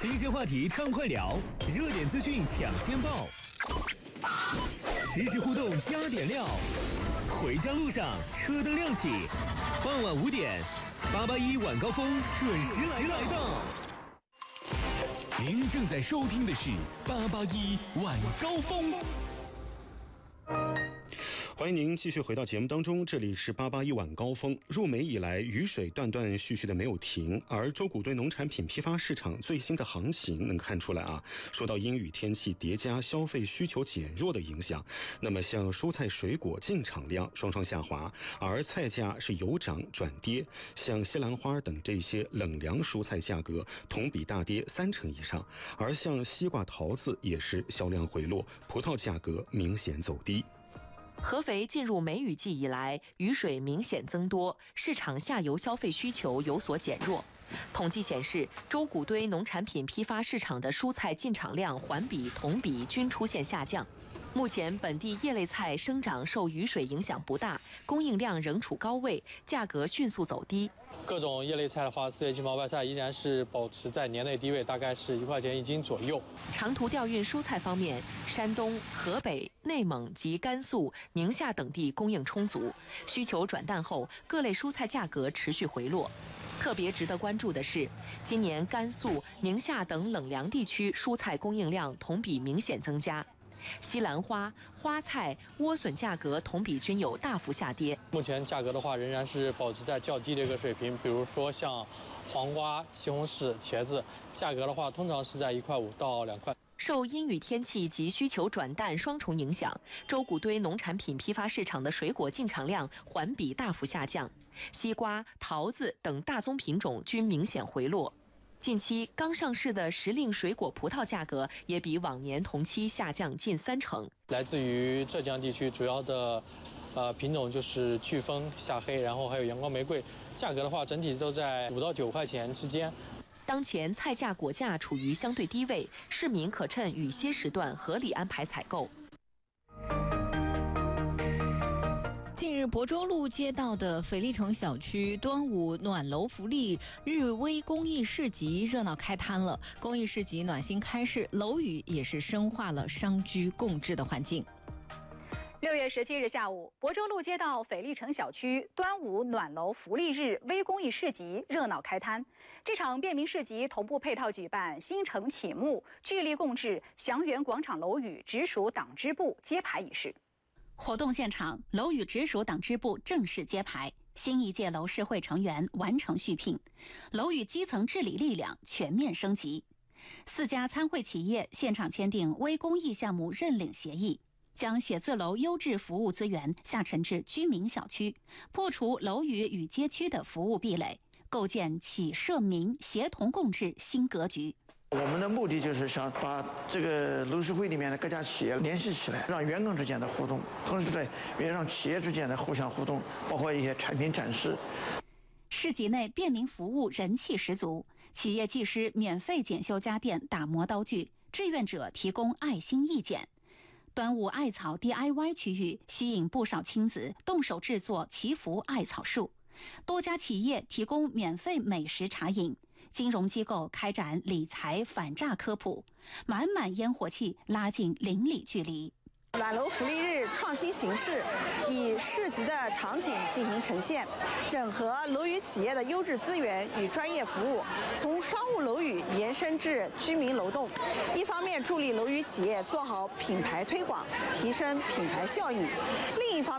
新鲜话题畅快聊，热点资讯抢先报，实时互动加点料。回家路上车灯亮起，傍晚5点，881晚高峰准时来到。您正在收听的是881晚高峰。 欢迎您继续回到节目当中，这里是881晚高峰。入梅以来，雨水断断续续的没有停，而周谷堆农产品批发市场最新的行情能看出来啊，受到阴雨天气叠加消费需求减弱的影响，那么像蔬菜水果进场量双双下滑，而菜价是由涨转跌，像西兰花等这些冷凉蔬菜价格同比大跌30%以上，而像西瓜、桃子也是销量回落，葡萄价格明显走低。 合肥进入梅雨季以来，雨水明显增多，市场下游消费需求有所减弱。统计显示，周谷堆农产品批发市场的蔬菜进场量环比、同比均出现下降。目前本地叶类菜生长受雨水影响不大，供应量仍处高位，价格迅速走低。 各种叶类菜的话，4月金毛白菜依然是保持在年内低位，大概是1块钱1斤左右。 长途调运蔬菜方面，山东、河北、内蒙及甘肃、宁夏等地供应充足，需求转淡后，各类蔬菜价格持续回落。特别值得关注的是，今年甘肃、宁夏等冷凉地区蔬菜供应量同比明显增加。西兰花、花菜、莴笋价格同比均有大幅下跌。 目前价格的话，仍然是保持在较低的一个水平。比如说像黄瓜、西红柿、茄子，价格的话，通常是在1块5到2块。 受阴雨天气及需求转淡双重影响，周谷堆农产品批发市场的水果进场量环比大幅下降，西瓜、桃子等大宗品种均明显回落。近期刚上市的时令水果葡萄价格也比往年同期下降近30%。 来自于浙江地区主要的品种就是飓风、夏黑，然后还有阳光玫瑰，价格的话整体都在5到9块钱之间。 当前菜价果价处于相对低位，市民可趁雨歇时段合理安排采购。 近日，亳州路街道的斐丽城小区端午暖楼福利日微公益市集热闹开摊了。公益市集暖心开市，楼宇也是深化了商居共治的环境。 6月17日下午，亳州路街道斐丽城小区端午暖楼福利日微公益市集热闹开摊。这场便民市集同步配套举办新城启幕、聚力共治祥源广场楼宇直属党支部揭牌仪式。 活动现场，楼宇直属党支部正式揭牌，新一届楼市会成员完成续聘，楼宇基层治理力量全面升级。4家参会企业现场签订微公益项目认领协议，将写字楼优质服务资源下沉至居民小区，破除楼宇与街区的服务壁垒，构建企社民协同共治新格局。 我们的目的就是想把这个楼市会里面的各家企业联系起来，让员工之间的互动，同时呢，也让企业之间的互相互动，包括一些产品展示。 市集内便民服务人气十足，企业技师免费检修家电、打磨刀具，志愿者提供爱心义剪。端午艾草 DIY 区域吸引不少亲子动手制作祈福艾草树，多家企业提供免费美食茶饮，金融机构开展理财反诈科普，满满烟火气拉近邻里距离。 暖楼福利日创新形式，以市集的场景进行呈现，整合楼宇企业的优质资源与专业服务，从商务楼宇延伸至居民楼栋，一方面助力楼宇企业做好品牌推广，提升品牌效益，另一方面